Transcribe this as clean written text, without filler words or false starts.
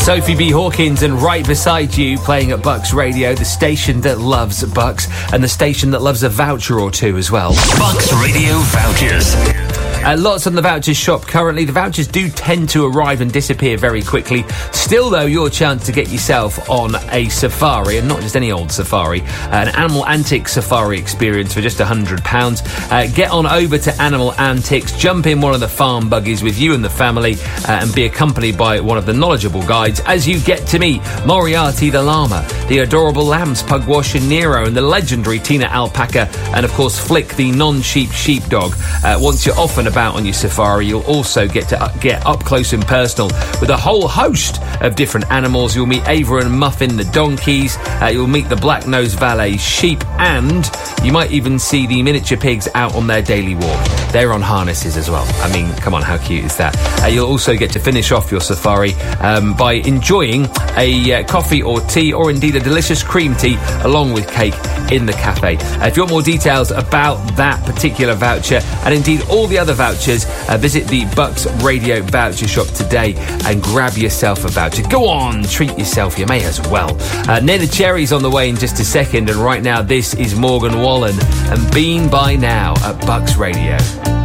Sophie B. Hawkins, and right beside you, playing at Bucks Radio, the station that loves Bucks and the station that loves a voucher or two as well. Bucks Radio vouchers. Lots on the vouchers shop currently. The vouchers do tend to arrive and disappear very quickly. Still, though, your chance to get yourself on a safari, and not just any old safari, an Animal Antics safari experience for just £100. Get on over to Animal Antics, jump in one of the farm buggies with you and the family, and be accompanied by one of the knowledgeable guides as you get to meet Moriarty the llama, the adorable lambs Pugwash and Nero, and the legendary Tina Alpaca, and of course Flick the non-sheep sheepdog. Once you're off and about on your safari, you'll also get to get up close and personal with a whole host of different animals. You'll meet Ava and Muffin the donkeys, you'll meet the black-nosed valet sheep, and you might even see the miniature pigs out on their daily walk. They're on harnesses as well. I mean, come on, how cute is that? You'll also get to finish off your safari by enjoying a coffee or tea, or indeed a delicious cream tea along with cake in the cafe. If you want more details about that particular voucher and indeed all the other vouchers, visit the Bucks Radio voucher shop today and grab yourself a voucher. Go on, treat yourself, you may as well. Neneh Cherry's on the way in just a second, and right now this is Morgan Wallen and Been By Now at Bucks Radio.